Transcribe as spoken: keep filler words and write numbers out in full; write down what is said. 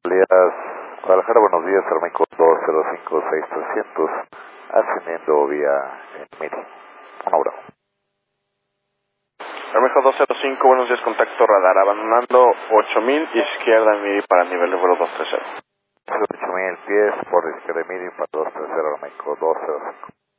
días, Guadalajara, buenos días, Armeico dos cero cinco seis trescientos, ascendiendo vía en Miri. Un abrazo. Armeico dos cero cinco, buenos días, contacto radar, abandonando ocho mil, izquierda en Miri para nivel de vuelo dos tres cero. ocho mil pies por izquierda de Miri para dos tres cero, Armeico dos cero cinco.